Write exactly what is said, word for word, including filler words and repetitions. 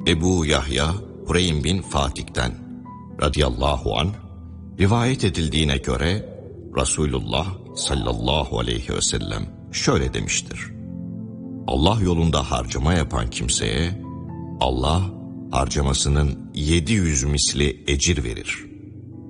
Ebu Yahya Hureym bin Fatih'ten radıyallahu anh rivayet edildiğine göre Resulullah sallallahu aleyhi ve sellem şöyle demiştir: Allah yolunda harcama yapan kimseye Allah harcamasının yedi yüz misli ecir verir.